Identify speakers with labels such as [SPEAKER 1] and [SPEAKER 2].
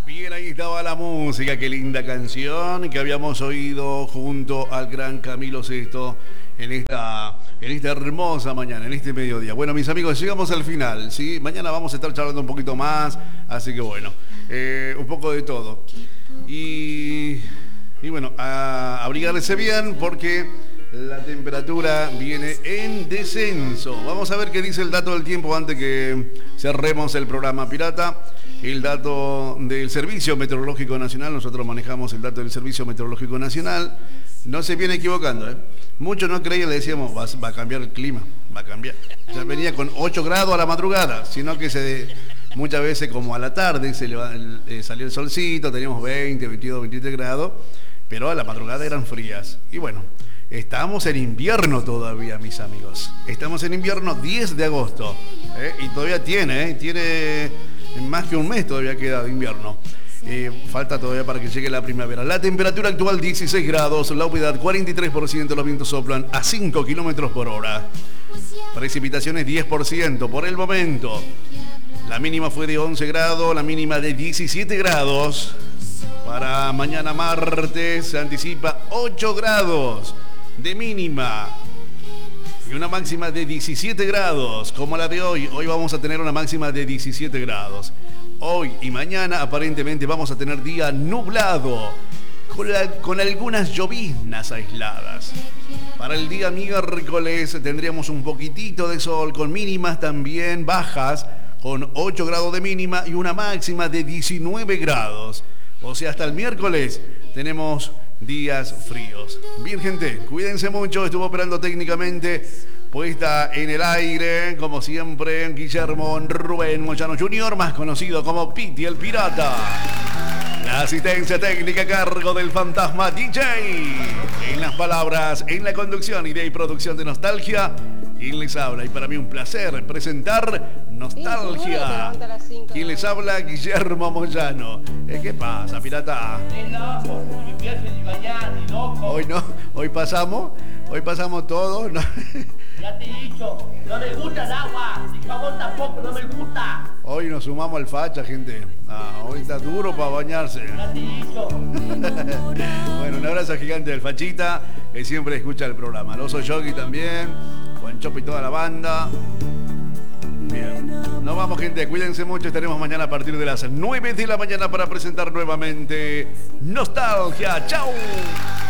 [SPEAKER 1] Bien, ahí estaba la música, qué linda canción que habíamos oído junto al gran Camilo Sesto en esta hermosa mañana, en este mediodía. Bueno, mis amigos, llegamos al final, ¿sí? Mañana vamos a estar charlando un poquito más, así que bueno, un poco de todo. Y bueno, a abrigarse bien porque la temperatura viene en descenso. Vamos a ver qué dice el dato del tiempo antes que cerremos el programa pirata. El dato del Servicio Meteorológico Nacional, nosotros manejamos el dato del Servicio Meteorológico Nacional, no se viene equivocando, ¿eh? Muchos no creían, le decíamos, va a cambiar el clima, va a cambiar. Ya venía con 8 grados a la madrugada, sino que muchas veces como a la tarde salió el solcito, teníamos 20, 22, 23 grados, pero a la madrugada eran frías. Y bueno, estamos en invierno todavía, mis amigos. Estamos en invierno 10 de agosto, y todavía tiene más que un mes todavía queda de invierno. Falta todavía para que llegue la primavera. La temperatura actual 16 grados, la humedad 43%, los vientos soplan a 5 kilómetros por hora. Precipitaciones 10% por el momento. La mínima fue de 11 grados, la mínima de 17 grados. Para mañana martes se anticipa 8 grados de mínima y una máxima de 17 grados, como la de hoy. Hoy vamos a tener una máxima de 17 grados. Hoy y mañana aparentemente vamos a tener día nublado, con algunas lloviznas aisladas. Para el día miércoles tendríamos un poquitito de sol, con mínimas también bajas, con 8 grados de mínima y una máxima de 19 grados. O sea, hasta el miércoles tenemos días fríos. Bien, gente, cuídense mucho. Estuvo operando técnicamente, puesta en el aire, como siempre, Guillermo Rubén Moyano Jr., más conocido como Piti el Pirata. La asistencia técnica a cargo del fantasma DJ. En las palabras, en la conducción, idea y producción de Nostalgia, quien les habla, y para mí un placer presentar Nostalgia. Quien les habla, Guillermo Moyano. ¿Qué pasa, pirata? Hoy no, hoy pasamos todos. ¿No?
[SPEAKER 2] Ya te he dicho, no me gusta el agua, el jabón tampoco, no me gusta.
[SPEAKER 1] Hoy nos sumamos al facha, gente. Hoy está duro para bañarse.
[SPEAKER 2] Ya te he dicho.
[SPEAKER 1] Bueno, un abrazo gigante del Fachita, que siempre escucha el programa. Al Oso Yogi también, Juan Chopo y toda la banda. Bien, nos vamos, gente, cuídense mucho. Estaremos mañana a partir de las 9 de la mañana para presentar nuevamente Nostalgia. ¡Chao!